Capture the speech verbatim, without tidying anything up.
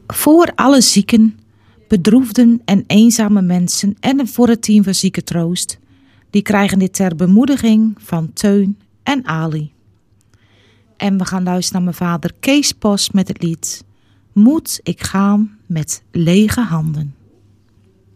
voor alle zieken, bedroefden en eenzame mensen en voor het team van Ziekentroost. Die krijgen dit ter bemoediging van Teun en Ali. En we gaan luisteren naar mijn vader Kees Post met het lied Moet ik gaan met lege handen.